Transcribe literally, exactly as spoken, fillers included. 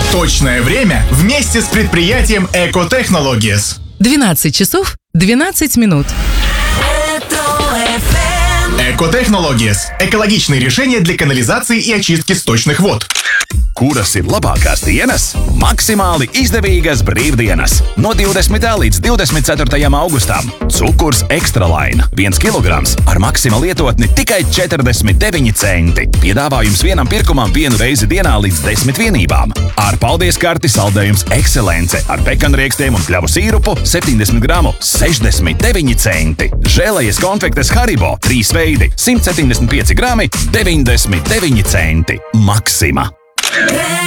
Точное время вместе с предприятием Экотехнологиес. двенадцать часов двенадцать минут. Экотехнологиес – экологичные решения для канализации и очистки сточных вод. Kuras ir labākās dienas? Maksimāli izdevīgas brīvdienas. No divdesmitā līdz divdesmit ceturtajam augustam. Cukurs Extralaina. viens kilograms ar Maxima lietotni tikai četrdesmit deviņi centi. Piedāvājums vienam pirkumam vienu reizi dienā līdz desmit vienībām. Ar paldies karti saldējums Excelence ar pekanriekstiem un kļavu sīrupu septiņdesmit gramu sešdesmit deviņi centi. Žēlējies konfektes Haribo trīs veidi simt septiņdesmit pieci grami deviņdesmit deviņi centi. Maxima.